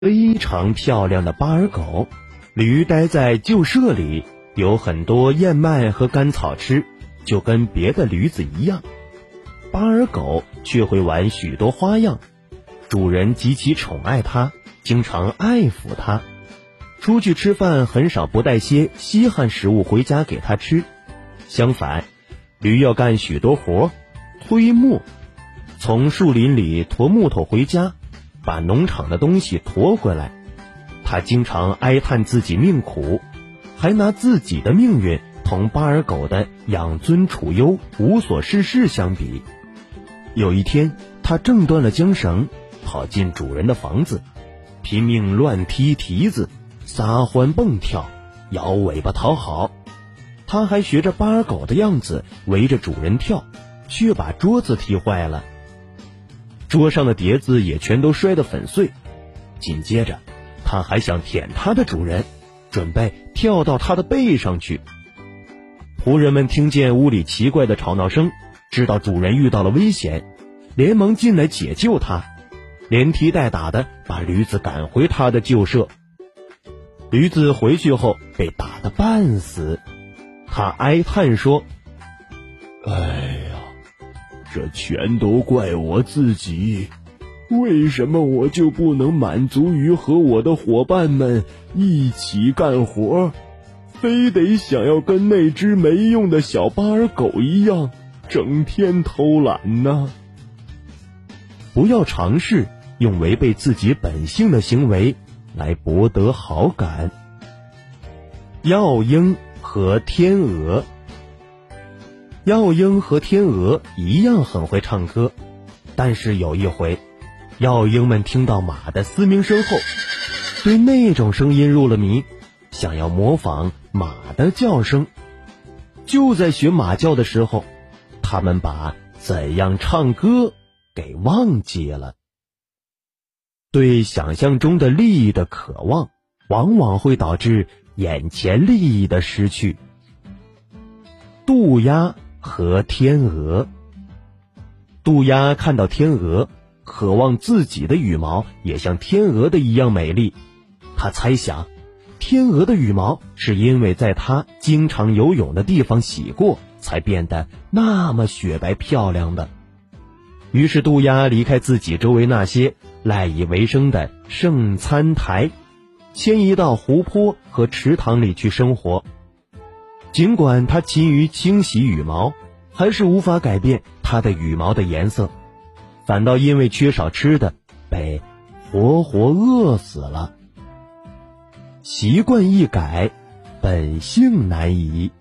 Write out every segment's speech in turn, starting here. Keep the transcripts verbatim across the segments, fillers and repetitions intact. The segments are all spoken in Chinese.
非常漂亮的巴尔狗。驴待在旧舍里，有很多燕麦和干草吃，就跟别的驴子一样。巴尔狗却会玩许多花样，主人极其宠爱它，经常爱抚它。出去吃饭很少不带些稀罕食物回家给它吃。相反，驴要干许多活，推磨，从树林里驮木头回家，把农场的东西驮回来。他经常哀叹自己命苦，还拿自己的命运同巴尔狗的养尊处优、无所事事相比。有一天，他挣断了缰绳，跑进主人的房子，拼命乱踢蹄子，撒欢蹦跳，摇尾巴讨好。他还学着巴尔狗的样子围着主人跳，却把桌子踢坏了，桌上的碟子也全都摔得粉碎。紧接着他还想舔他的主人，准备跳到他的背上去。仆人们听见屋里奇怪的吵闹声，知道主人遇到了危险，连忙进来解救他，连踢带打的把驴子赶回他的旧舍。驴子回去后被打得半死，他哀叹说： 哎呀，这全都怪我自己，为什么我就不能满足于和我的伙伴们一起干活，非得想要跟那只没用的小巴尔狗一样，整天偷懒呢？ 不要尝试用违背自己本性的行为来博得好感。药鹰和天鹅。药鹰和天鹅一样很会唱歌，但是有一回，药鹰们听到马的嘶鸣声后，对那种声音入了迷，想要模仿马的叫声。就在学马叫的时候，他们把怎样唱歌给忘记了。对想象中的利益的渴望，往往会导致眼前利益的失去。渡鸦和天鹅。渡鸦看到天鹅，渴望自己的羽毛也像天鹅的一样美丽。他猜想，天鹅的羽毛是因为在它经常游泳的地方洗过，才变得那么雪白漂亮的。于是渡鸦离开自己周围那些赖以为生的圣餐台，迁移到湖泊和池塘里去生活。尽管它勤于清洗羽毛，还是无法改变它的羽毛的颜色，反倒因为缺少吃的被活活饿死了。习惯一改，本性难移。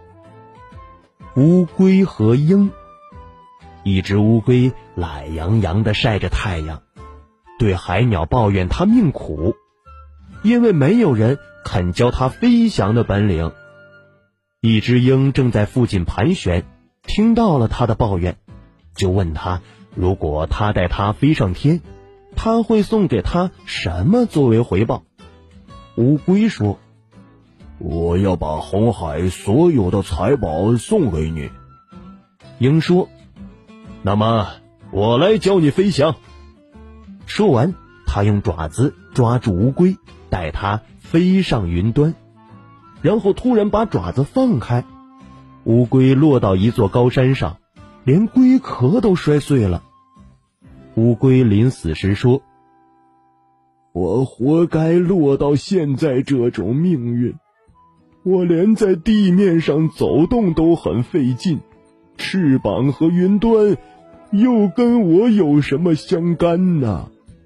乌龟和鹰。一只乌龟懒洋洋地晒着太阳，对海鸟抱怨它命苦，因为没有人肯教它飞翔的本领。一只鹰正在附近盘旋，听到了它的抱怨，就问它，如果它带它飞上天，它会送给它什么作为回报。乌龟说： 我要把红海所有的财宝送给你。 鹰说：那么我来教你飞翔。说完，他用爪子抓住乌龟，带它飞上云端，然后突然把爪子放开，乌龟落到一座高山上，连龟壳都摔碎了。乌龟临死时说： 我活该落到现在这种命运，我连在地面上走动都很费劲，翅膀和云端又跟我有什么相干呢？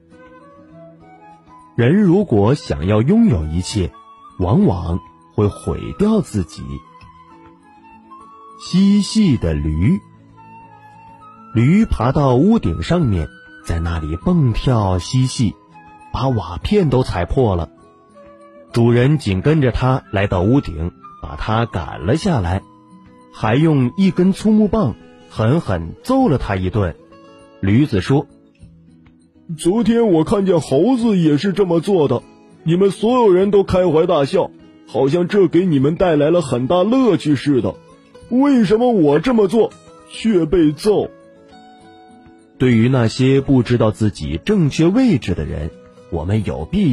人如果想要拥有一切，往往会毁掉自己。嬉戏的驴。驴爬到屋顶上面，在那里蹦跳嬉戏，把瓦片都踩破了。主人紧跟着它来到屋顶，把它赶了下来，还用一根粗木棒狠狠揍了他一顿。驴子说： 昨天我看见猴子也是这么做的，你们所有人都开怀大笑，好像这给你们带来了很大乐趣似的。为什么我这么做却被揍？ 对于那些不知道自己正确位置的人， 我们有必